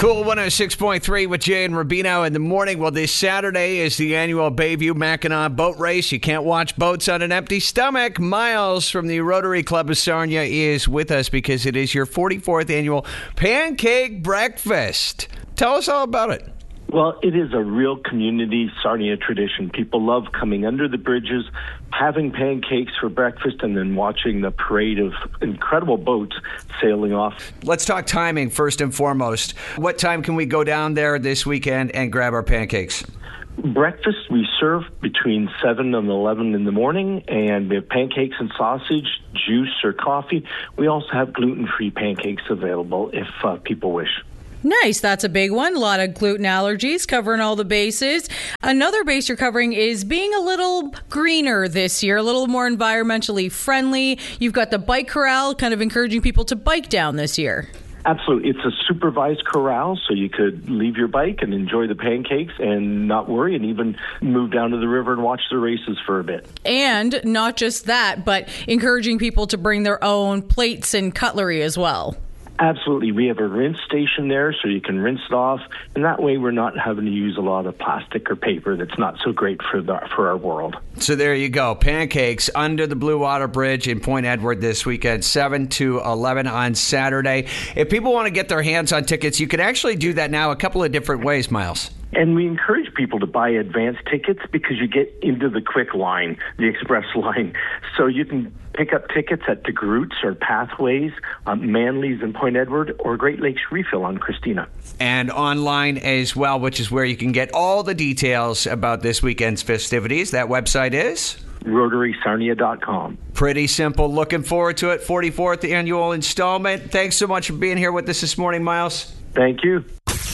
Cool 106.3 with Jay and Rubino in the morning. Well, this Saturday is the annual Bayview Mackinac Boat Race. You can't watch boats on an empty stomach. Miles from the Rotary Club of Sarnia is with us because it is your 44th annual pancake breakfast. Tell us all about it. Well, it is a real community Sarnia tradition. People love coming under the bridges, having pancakes for breakfast, and then watching the parade of incredible boats sailing off. Let's talk timing first and foremost. What time can we go down there this weekend and grab our pancakes? Breakfast, we serve between 7 and 11 in the morning, and we have pancakes and sausage, juice or coffee. We also have gluten-free pancakes available if people wish. Nice. That's a big one. A lot of gluten allergies, covering all the bases. Another base you're covering is being a little greener this year, a little more environmentally friendly. You've got the bike corral, kind of encouraging people to bike down this year. Absolutely. It's a supervised corral, so you could leave your bike and enjoy the pancakes and not worry, and even move down to the river and watch the races for a bit. And not just that, but encouraging people to bring their own plates and cutlery as well. Absolutely. We have a rinse station there so you can rinse it off, and that way we're not having to use a lot of plastic or paper that's not so great for our world. So there you go. Pancakes under the Blue Water Bridge in Point Edward this weekend, 7 to 11 on Saturday. If people want to get their hands on tickets, you can actually do that now a couple of different ways, Miles. And we encourage people to buy advance tickets because you get into the quick line, the express line. So you can pick up tickets at the Groots or Pathways, Manly's in Point Edward, or Great Lakes Refill on Christina. And online as well, which is where you can get all the details about this weekend's festivities. That website is? RotarySarnia.com. Pretty simple. Looking forward to it. 44th annual installment. Thanks so much for being here with us this morning, Miles. Thank you.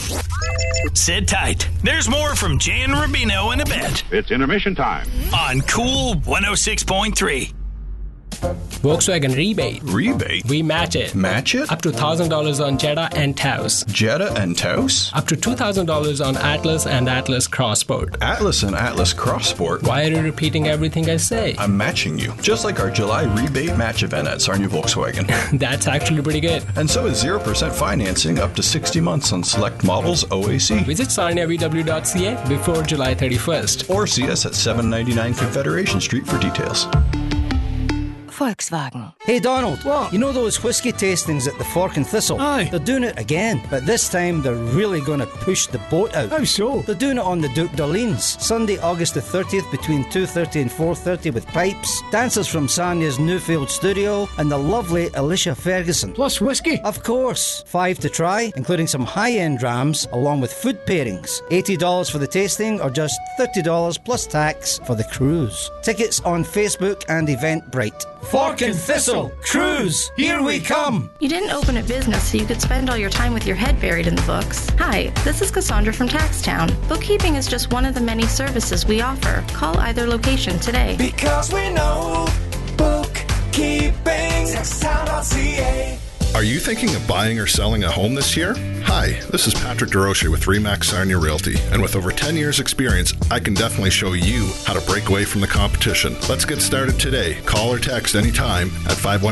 Sit tight. There's more from Jay and Rubino in a bit. It's intermission time. On Cool 106.3. Volkswagen rebate. Rebate? We match it. Match it? Up to $1,000 on Jetta and Taos. Jetta and Taos? Up to $2,000 on Atlas and Atlas Crossport. Atlas and Atlas Crossport? Why are you repeating everything I say? I'm matching you. Just like our July rebate match event at Sarnia Volkswagen. That's actually pretty good. And so is 0% financing up to 60 months on select models OAC. Visit sarniavw.ca before July 31st. Or see us at 799 Confederation Street for details. Volkswagen. Hey Donald, what? You know those whiskey tastings at the Fork and Thistle? Aye. They're doing it again, but this time they're really going to push the boat out. How so? They're doing it on the Duke d'Orleans, Sunday, August the 30th between 2:30 and 4:30 with pipes, dancers from Sarnia's Newfield studio, and the lovely Alicia Ferguson. Plus whiskey? Of course. 5 to try, including some high-end rams, along with food pairings. $80 for the tasting, or just $30 plus tax for the cruise. Tickets on Facebook and Eventbrite. Fork and Thistle Cruise, here we come! You didn't open a business so you could spend all your time with your head buried in the books. Hi, this is Cassandra from Taxtown. Bookkeeping is just one of the many services we offer. Call either location today. Because we know bookkeeping. Taxtown.ca. Are you thinking of buying or selling a home this year? Hi, this is Patrick DeRoche with RE/MAX Sarnia Realty, and with over 10 years experience, I can definitely show you how to break away from the competition. Let's get started today. Call or text anytime at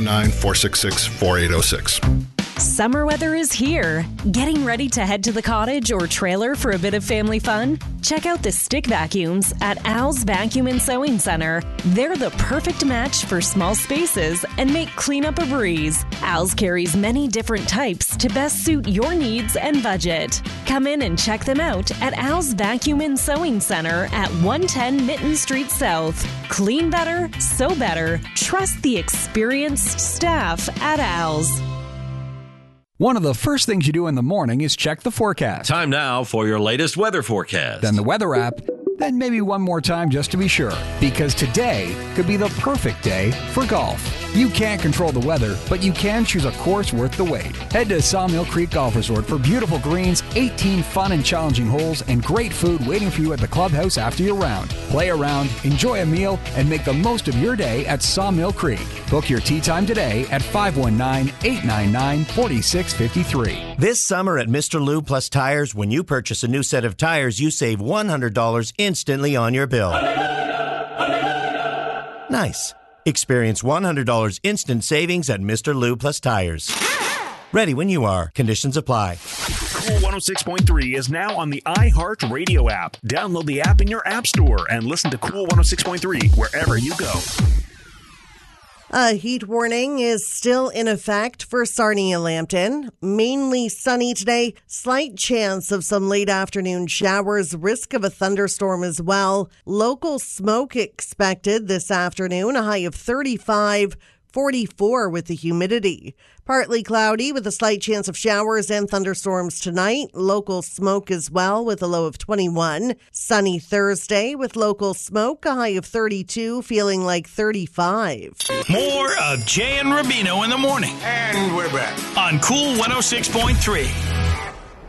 519-466-4806. Summer weather is here. Getting ready to head to the cottage or trailer for a bit of family fun? Check out the stick vacuums at Al's Vacuum and Sewing Center. They're the perfect match for small spaces and make cleanup a breeze. Al's carries many different types to best suit your needs and budget. Come in and check them out at Al's Vacuum and Sewing Center at 110 Mitten Street South. Clean better, sew better. Trust the experienced staff at Al's. One of the first things you do in the morning is check the forecast. Time now for your latest weather forecast. Then the weather app, then maybe one more time just to be sure. Because today could be the perfect day for golf. You can't control the weather, but you can choose a course worth the wait. Head to Sawmill Creek Golf Resort for beautiful greens, 18 fun and challenging holes, and great food waiting for you at the clubhouse after your round. Play around, enjoy a meal, and make the most of your day at Sawmill Creek. Book your tee time today at 519-899-4653. This summer at Mr. Lou Plus Tires, when you purchase a new set of tires, you save $100 instantly on your bill. Nice. Experience $100 instant savings at Mr. Lou Plus Tires. Ready when you are. Conditions apply. Cool 106.3 is now on the iHeartRadio app. Download the app in your app store and listen to Cool 106.3 wherever you go. A heat warning is still in effect for Sarnia-Lambton. Mainly sunny today. Slight chance of some late afternoon showers. Risk of a thunderstorm as well. Local smoke expected this afternoon. A high of 35. 44 with the humidity. Partly cloudy with a slight chance of showers and thunderstorms tonight. Local smoke as well with a low of 21. Sunny Thursday with local smoke, a high of 32, feeling like 35. More of Jay and Rubino in the morning. And we're back on Cool 106.3.